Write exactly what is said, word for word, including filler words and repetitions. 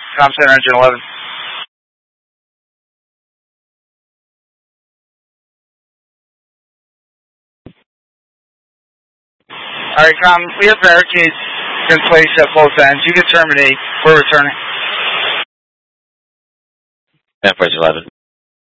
Com Center Engine eleven. Alright, Com, we have barricades in place at both ends. You can terminate. We're returning. Enterprise eleven.